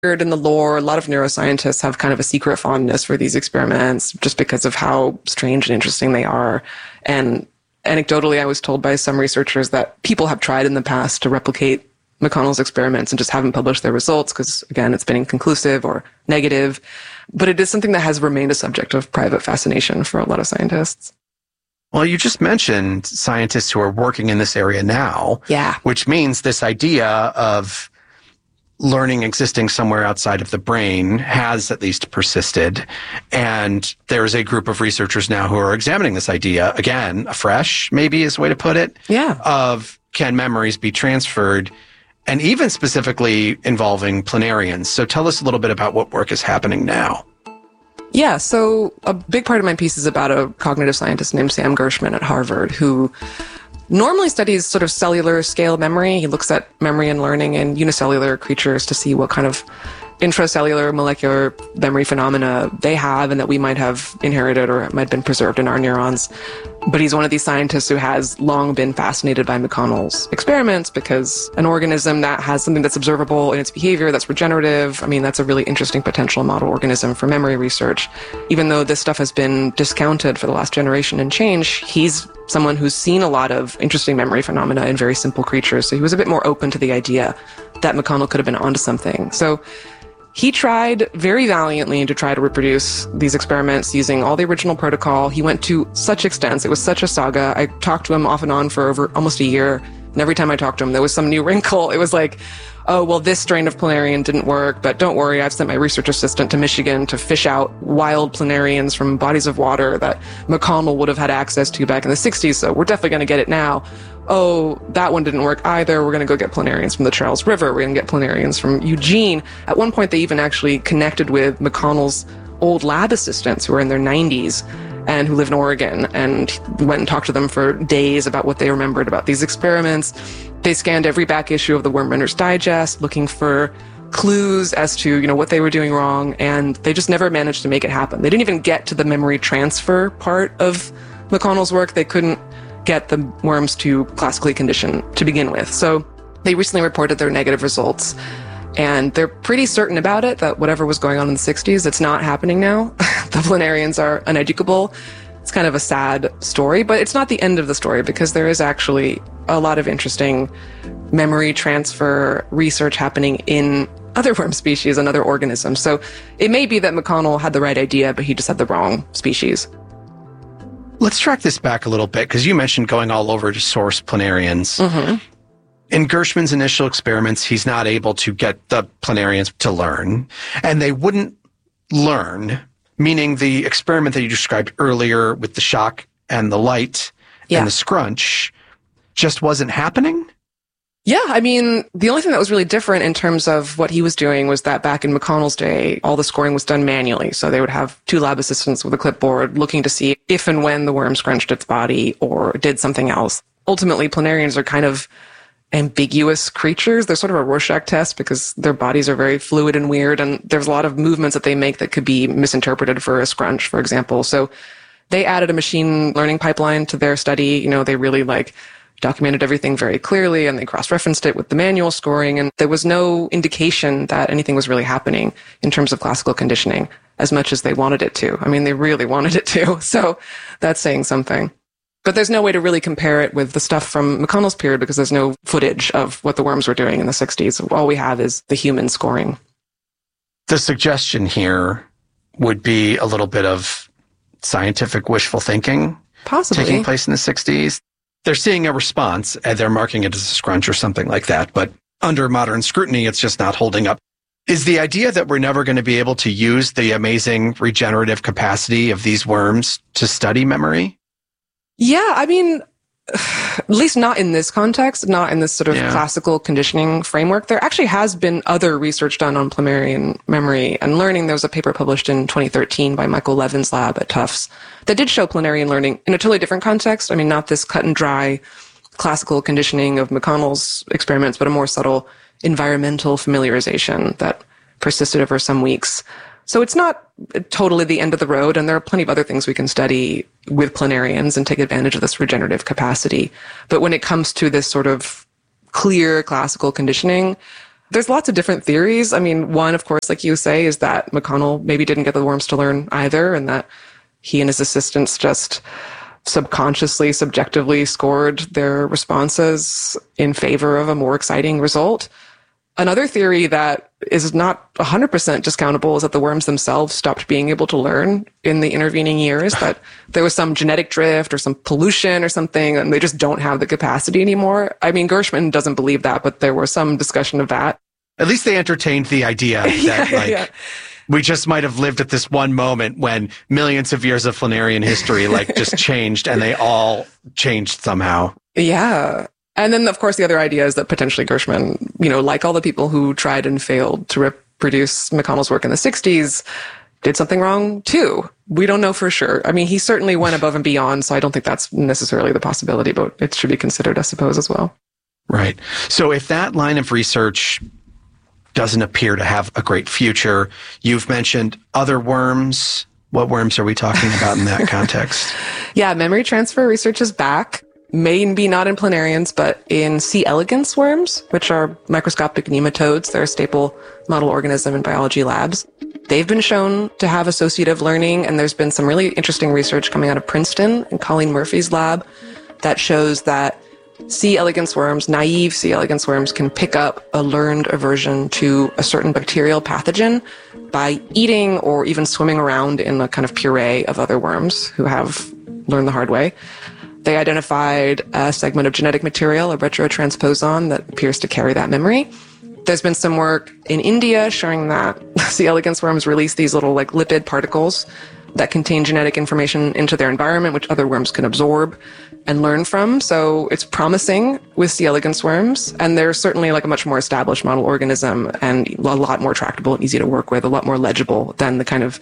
in the lore. A lot of neuroscientists have kind of a secret fondness for these experiments just because of how strange and interesting they are. And anecdotally, I was told by some researchers that people have tried in the past to replicate McConnell's experiments and just haven't published their results because, again, it's been inconclusive or negative. But it is something that has remained a subject of private fascination for a lot of scientists. Well, you just mentioned scientists who are working in this area now. Yeah. Which means this idea of learning existing somewhere outside of the brain has at least persisted. And there's a group of researchers now who are examining this idea, again, afresh, maybe is a way to put it, of can memories be transferred, and even specifically involving planarians. So tell us a little bit about what work is happening now. Yeah, so a big part of my piece is about a cognitive scientist named Sam Gershman at Harvard, who normally studies sort of cellular scale memory. He looks at memory and learning in unicellular creatures to see what kind of intracellular molecular memory phenomena they have and that we might have inherited or might have been preserved in our neurons. But he's one of these scientists who has long been fascinated by McConnell's experiments because an organism that has something that's observable in its behavior, that's regenerative, I mean, that's a really interesting potential model organism for memory research. Even though this stuff has been discounted for the last generation and change, he's someone who's seen a lot of interesting memory phenomena in very simple creatures. So he was a bit more open to the idea that McConnell could have been onto something. So he tried very valiantly to try to reproduce these experiments using all the original protocol. He went to such extents. It was such a saga. I talked to him off and on for over almost a year. And every time I talked to him, there was some new wrinkle. It was like, oh, well, this strain of planarian didn't work, but don't worry, I've sent my research assistant to Michigan to fish out wild planarians from bodies of water that McConnell would have had access to back in the 60s, so we're definitely going to get it now. Oh, that one didn't work either. We're going to go get planarians from the Charles River. We're going to get planarians from Eugene. At one point, they even actually connected with McConnell's old lab assistants who were in their 90s and who live in Oregon, and went and talked to them for days about what they remembered about these experiments. They scanned every back issue of the Worm Runner's Digest, looking for clues as to, what they were doing wrong, and they just never managed to make it happen. They didn't even get to the memory transfer part of McConnell's work. They couldn't get the worms to classically condition to begin with. So they recently reported their negative results, and they're pretty certain about it, that whatever was going on in the 60s, it's not happening now. The planarians are uneducable. It's kind of a sad story, but it's not the end of the story, because there is actually a lot of interesting memory transfer research happening in other worm species and other organisms. So it may be that McConnell had the right idea, but he just had the wrong species. Let's track this back a little bit, because you mentioned going all over to source planarians. Mm-hmm. In Gershman's initial experiments, he's not able to get the planarians to learn, and they wouldn't learn, meaning the experiment that you described earlier with the shock and the light and the scrunch just wasn't happening? Yeah, I mean, the only thing that was really different in terms of what he was doing was that back in McConnell's day, all the scoring was done manually. So they would have two lab assistants with a clipboard looking to see if and when the worm scrunched its body or did something else. Ultimately, planarians are kind of ambiguous creatures. They're sort of a Rorschach test because their bodies are very fluid and weird, and there's a lot of movements that they make that could be misinterpreted for a scrunch, for example. So they added a machine learning pipeline to their study. They really documented everything very clearly, and they cross-referenced it with the manual scoring, and there was no indication that anything was really happening in terms of classical conditioning as much as they wanted it to. I mean, they really wanted it to, so that's saying something. But there's no way to really compare it with the stuff from McConnell's period because there's no footage of what the worms were doing in the 60s. All we have is the human scoring. The suggestion here would be a little bit of scientific wishful thinking possibly taking place in the 60s. They're seeing a response and they're marking it as a scrunch or something like that. But under modern scrutiny, it's just not holding up. Is the idea that we're never going to be able to use the amazing regenerative capacity of these worms to study memory? Yeah, I mean, at least not in this context, not in this sort of classical conditioning framework. There actually has been other research done on planarian memory and learning. There was a paper published in 2013 by Michael Levin's lab at Tufts that did show planarian learning in a totally different context. I mean, not this cut and dry classical conditioning of McConnell's experiments, but a more subtle environmental familiarization that persisted over some weeks. So it's not totally the end of the road, and there are plenty of other things we can study with planarians and take advantage of this regenerative capacity. But when it comes to this sort of clear classical conditioning, There's lots of different theories. I mean, one, of course, like you say, is that McConnell maybe didn't get the worms to learn either, and that he and his assistants just subconsciously, subjectively scored their responses in favor of a more exciting result. Another theory that is not 100% discountable is that the worms themselves stopped being able to learn in the intervening years, that there was some genetic drift or some pollution or something, and they just don't have the capacity anymore. I mean, Gershman doesn't believe that, but there was some discussion of that. At least they entertained the idea that, we just might have lived at this one moment when millions of years of Flanerian history, just changed, and they all changed somehow. Yeah. And then, of course, the other idea is that potentially Gershman, like all the people who tried and failed to reproduce McConnell's work in the 60s, did something wrong too. We don't know for sure. I mean, he certainly went above and beyond, so I don't think that's necessarily the possibility, but it should be considered, I suppose, as well. Right. So if that line of research doesn't appear to have a great future, you've mentioned other worms. What worms are we talking about in that context? Yeah, memory transfer research is back. Maybe not in planarians, but in C. elegans worms, which are microscopic nematodes. They're a staple model organism in biology labs. They've been shown to have associative learning, and there's been some really interesting research coming out of Princeton and Colleen Murphy's lab that shows that C. elegans worms, naive C. elegans worms, can pick up a learned aversion to a certain bacterial pathogen by eating or even swimming around in a kind of puree of other worms who have learned the hard way. They identified a segment of genetic material, a retrotransposon, that appears to carry that memory. There's been some work in India showing that C. elegans worms release these little lipid particles that contain genetic information into their environment, which other worms can absorb and learn from. So it's promising with C. elegans worms, and they're certainly a much more established model organism and a lot more tractable and easy to work with, a lot more legible than the kind of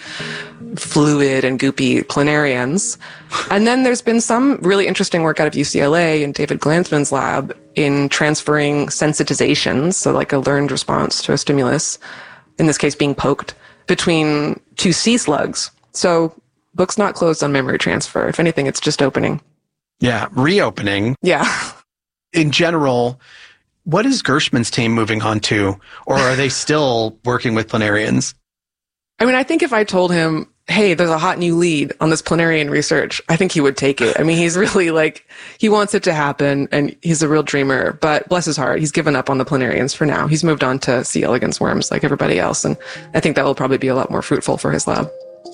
fluid and goopy planarians. And then there's been some really interesting work out of UCLA in David Glansman's lab in transferring sensitizations, so a learned response to a stimulus, in this case being poked, between two sea slugs. So book's not closed on memory transfer. If anything, it's just opening. Yeah, reopening. Yeah. In general, what is Gershman's team moving on to? Or are they still working with planarians? I mean, I think if I told him, hey, there's a hot new lead on this planarian research, I think he would take it. I mean, he's really he wants it to happen, and he's a real dreamer. But bless his heart, he's given up on the planarians for now. He's moved on to C. elegans worms like everybody else, and I think that will probably be a lot more fruitful for his lab.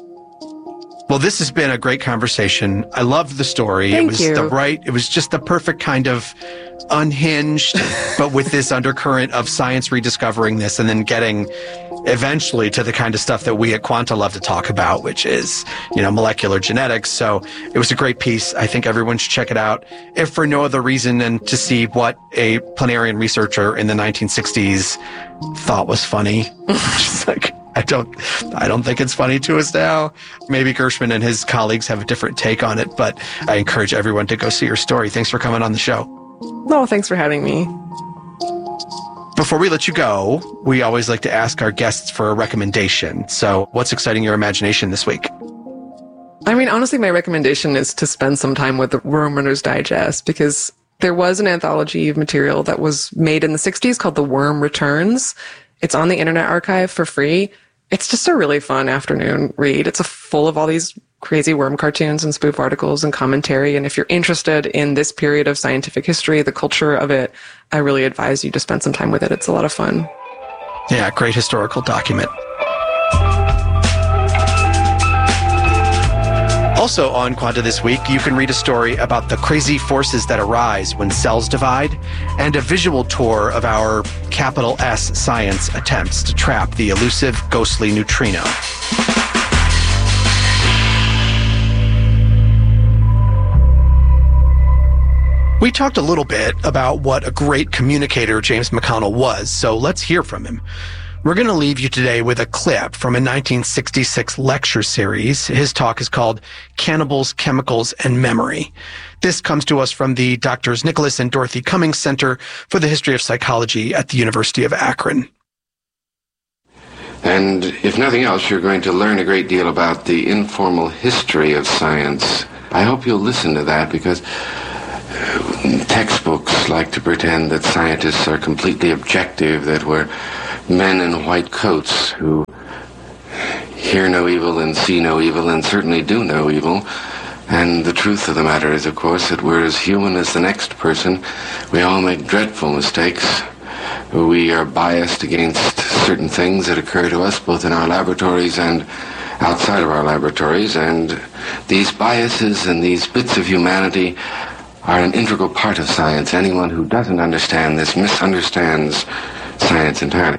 Well, this has been a great conversation. I loved the story. Thank you. It was just the perfect kind of unhinged, but with this undercurrent of science rediscovering this and then getting eventually to the kind of stuff that we at Quanta love to talk about, which is, molecular genetics. So it was a great piece. I think everyone should check it out, if for no other reason than to see what a planarian researcher in the 1960s thought was funny. Just I don't think it's funny to us now. Maybe Gershman and his colleagues have a different take on it, but I encourage everyone to go see your story. Thanks for coming on the show. No, thanks for having me. Before we let you go, we always like to ask our guests for a recommendation. So what's exciting your imagination this week? I mean, honestly, my recommendation is to spend some time with the Worm Runner's Digest, because there was an anthology of material that was made in the 60s called The Worm Returns. It's on the Internet Archive for free. It's just a really fun afternoon read. It's full of all these crazy worm cartoons and spoof articles and commentary. And if you're interested in this period of scientific history, the culture of it, I really advise you to spend some time with it. It's a lot of fun. Yeah, great historical document. Also on Quanta this week, you can read a story about the crazy forces that arise when cells divide, and a visual tour of our capital S science attempts to trap the elusive ghostly neutrino. We talked a little bit about what a great communicator James McConnell was, so let's hear from him. We're going to leave you today with a clip from a 1966 lecture series. His talk is called Cannibals, Chemicals, and Memory. This comes to us from the Drs. Nicholas and Dorothy Cummings Center for the History of Psychology at the University of Akron. And if nothing else, you're going to learn a great deal about the informal history of science. I hope you'll listen to that, because textbooks like to pretend that scientists are completely objective, that we're men in white coats who hear no evil and see no evil and certainly do no evil. And the truth of the matter is, of course, that we're as human as the next person. We all make dreadful mistakes. We are biased against certain things that occur to us, both in our laboratories and outside of our laboratories. And these biases and these bits of humanity are an integral part of science. Anyone who doesn't understand this misunderstands science entirely.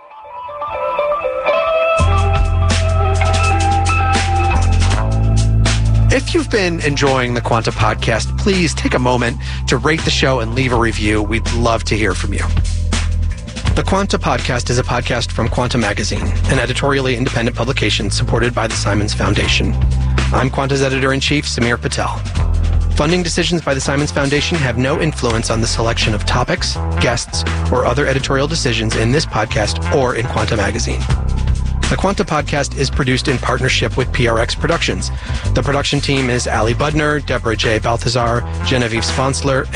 If you've been enjoying the Quanta Podcast, please take a moment to rate the show and leave a review. We'd love to hear from you. The Quanta Podcast is a podcast from Quanta Magazine, an editorially independent publication supported by the Simons Foundation. I'm Quanta's editor-in-chief, Samir Patel. Funding decisions by the Simons Foundation have no influence on the selection of topics, guests, or other editorial decisions in this podcast or in Quanta Magazine. The Quanta Podcast is produced in partnership with PRX Productions. The production team is Ali Budner, Deborah J. Balthazar, Genevieve Sponsler,